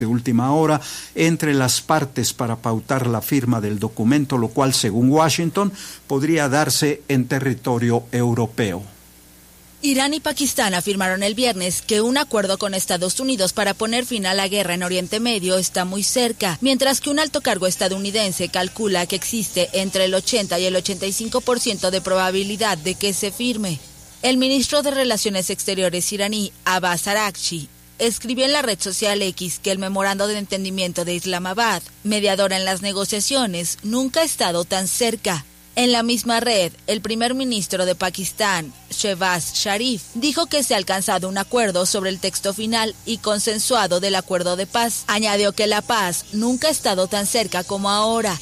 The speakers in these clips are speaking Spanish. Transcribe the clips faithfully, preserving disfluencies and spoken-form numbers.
de última hora entre las partes para pautar la firma del documento, lo cual, según Washington, podría darse en territorio europeo. Irán y Pakistán afirmaron el viernes que un acuerdo con Estados Unidos para poner fin a la guerra en Oriente Medio está muy cerca, mientras que un alto cargo estadounidense calcula que existe entre el ochenta y el ochenta y cinco por ciento de probabilidad de que se firme. El ministro de Relaciones Exteriores iraní, Abbas Araghchi, escribió en la red social X que el memorando de entendimiento de Islamabad, mediadora en las negociaciones, nunca ha estado tan cerca. En la misma red, el primer ministro de Pakistán, Shehbaz Sharif, dijo que se ha alcanzado un acuerdo sobre el texto final y consensuado del acuerdo de paz. Añadió que la paz nunca ha estado tan cerca como ahora.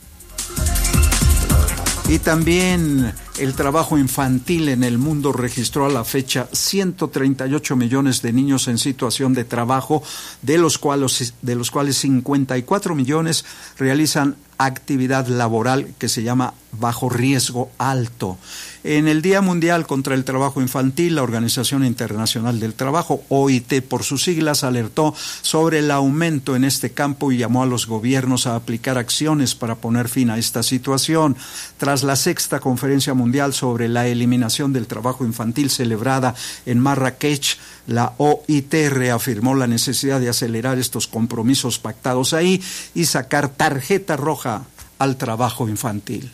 Y también el trabajo infantil en el mundo registró a la fecha ciento treinta y ocho millones de niños en situación de trabajo, de los cuales, de los cuales cincuenta y cuatro millones realizan actividad laboral que se llama bajo riesgo alto. En el Día Mundial contra el Trabajo Infantil, la Organización Internacional del Trabajo, O I T por sus siglas, alertó sobre el aumento en este campo y llamó a los gobiernos a aplicar acciones para poner fin a esta situación. Tras la sexta conferencia mundial sobre la eliminación del trabajo infantil celebrada en Marrakech, la O I T reafirmó la necesidad de acelerar estos compromisos pactados ahí y sacar tarjeta roja al trabajo infantil.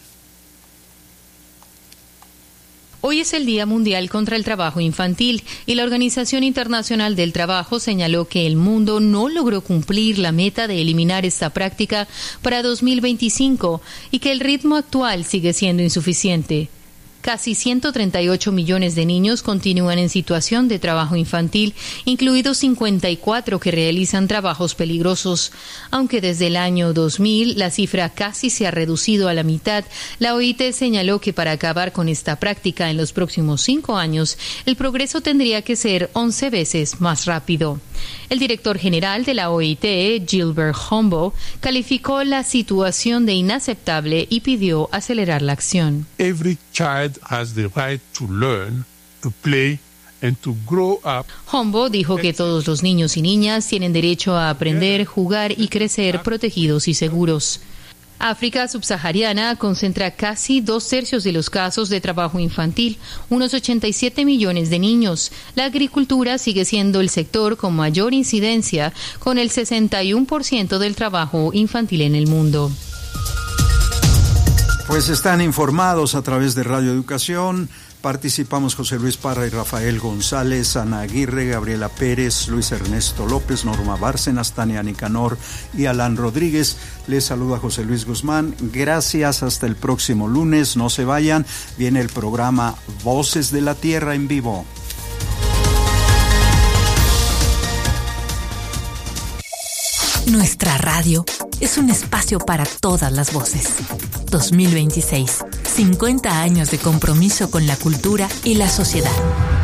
Hoy es el Día Mundial contra el Trabajo Infantil y la Organización Internacional del Trabajo señaló que el mundo no logró cumplir la meta de eliminar esta práctica para dos mil veinticinco y que el ritmo actual sigue siendo insuficiente. Casi ciento treinta y ocho millones de niños continúan en situación de trabajo infantil, incluidos cincuenta y cuatro que realizan trabajos peligrosos. Aunque desde el año dos mil la cifra casi se ha reducido a la mitad, la O I T señaló que para acabar con esta práctica en los próximos cinco años, el progreso tendría que ser once veces más rápido. El director general de la O I T, Gilbert Humbo, calificó la situación de inaceptable y pidió acelerar la acción. Every child has the right to learn, to play and to grow up. Humbo dijo que todos los niños y niñas tienen derecho a aprender, jugar y crecer protegidos y seguros. África subsahariana concentra casi dos tercios de los casos de trabajo infantil, unos ochenta y siete millones de niños. La agricultura sigue siendo el sector con mayor incidencia, con el sesenta y uno por ciento del trabajo infantil en el mundo. Pues están informados a través de Radio Educación. Participamos José Luis Parra y Rafael González, Ana Aguirre, Gabriela Pérez, Luis Ernesto López, Norma Bárcenas, Tania Nicanor y Alan Rodríguez. Les saluda José Luis Guzmán. Gracias, hasta el próximo lunes. No se vayan, viene el programa Voces de la Tierra en vivo. Nuestra radio es un espacio para todas las voces. dos mil veintiséis, cincuenta años de compromiso con la cultura y la sociedad.